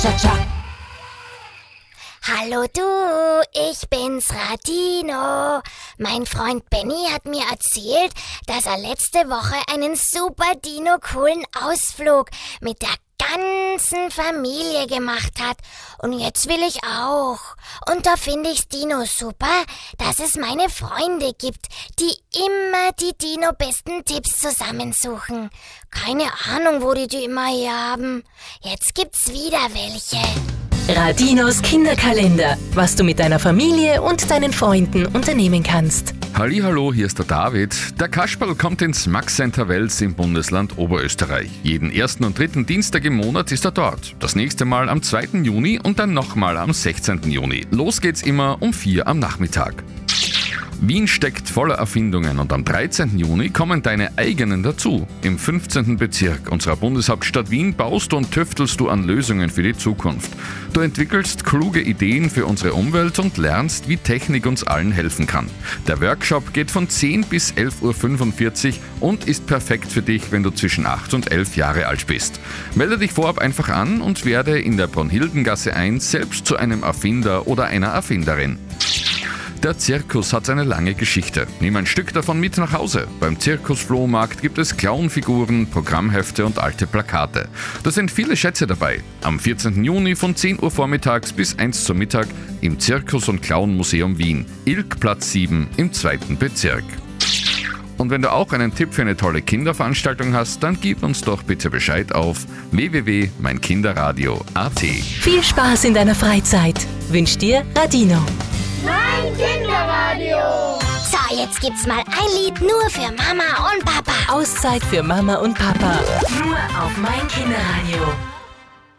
Cha-cha. Hallo du, ich bin's Radino. Mein Freund Benny hat mir erzählt, dass er letzte Woche einen super Dino-coolen Ausflug mit der ganzen Familie gemacht hat. Und jetzt will ich auch. Und da finde ich's Dino super, dass es meine Freunde gibt, die immer die Dino-besten Tipps zusammensuchen. Keine Ahnung, wo die immer her haben. Jetzt gibt's wieder welche. Radinos Kinderkalender, was du mit deiner Familie und deinen Freunden unternehmen kannst. Hallihallo, hier ist der David. Der Kasperl kommt ins Max Center Wels im Bundesland Oberösterreich. Jeden 1. und 3. Dienstag im Monat ist er dort. Das nächste Mal am 2. Juni und dann nochmal am 16. Juni. Los geht's immer um 4 am Nachmittag. Wien steckt voller Erfindungen und am 13. Juni kommen deine eigenen dazu. Im 15. Bezirk unserer Bundeshauptstadt Wien baust und tüftelst du an Lösungen für die Zukunft. Du entwickelst kluge Ideen für unsere Umwelt und lernst, wie Technik uns allen helfen kann. Der Workshop geht von 10 bis 11.45 Uhr und ist perfekt für dich, wenn du zwischen 8 und 11 Jahre alt bist. Melde dich vorab einfach an und werde in der Brunhildengasse 1 selbst zu einem Erfinder oder einer Erfinderin. Der Zirkus hat eine lange Geschichte. Nimm ein Stück davon mit nach Hause. Beim Zirkus-Flohmarkt gibt es Clownfiguren, Programmhefte und alte Plakate. Da sind viele Schätze dabei. Am 14. Juni von 10 Uhr vormittags bis 1 zum Mittag im Zirkus- und Clown-Museum Wien. Ilkplatz 7 im 2. Bezirk. Und wenn du auch einen Tipp für eine tolle Kinderveranstaltung hast, dann gib uns doch bitte Bescheid auf www.meinkinderradio.at. Viel Spaß in deiner Freizeit. Wünscht dir Radino. Mein Kinderradio. So, jetzt gibt's mal ein Lied nur für Mama und Papa. Auszeit für Mama und Papa. Nur auf Mein Kinderradio.